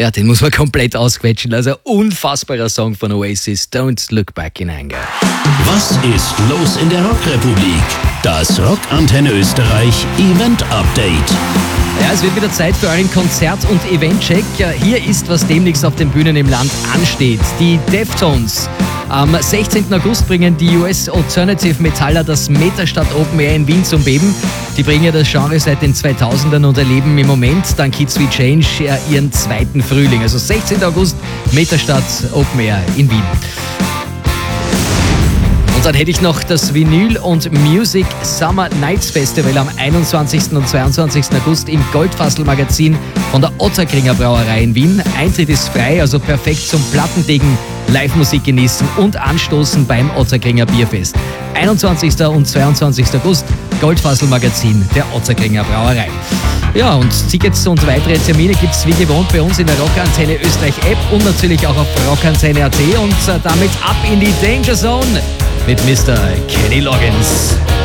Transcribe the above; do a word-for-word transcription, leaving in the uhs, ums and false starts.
Ja, den muss man komplett ausquetschen. Also unfassbarer Song von Oasis, Don't Look Back in Anger. Was ist los in der Rockrepublik? Das Rockantenne Österreich Event Update. Ja, es wird wieder Zeit für euren Konzert- und Eventcheck. Ja, hier ist, was demnächst auf den Bühnen im Land ansteht. Die Deftones. Am sechzehnten August bringen die U S Alternative Metaller das Metastadt Open Air in Wien zum Beben. Die bringen ja das Genre seit den zweitausendern und erleben im Moment dank Kids We Change ihren zweiten Frühling. Also sechzehnten August, Metastadt Open Air in Wien. Und dann hätte ich noch das Vinyl und Music Summer Nights Festival am einundzwanzigsten und zweiundzwanzigsten August im Goldfassel Magazin von der Ottakringer Brauerei in Wien. Eintritt ist frei, also perfekt zum Plattendicken, Live-Musik genießen und anstoßen beim Ottakringer Bierfest. einundzwanzigsten und zweiundzwanzigsten August, Goldfassel Magazin der Ottakringer Brauerei. Ja, und Tickets und weitere Termine gibt es wie gewohnt bei uns in der Rockantenne Österreich App und natürlich auch auf rockantenne punkt at und damit ab in die Danger Zone mit Mister Kenny Loggins.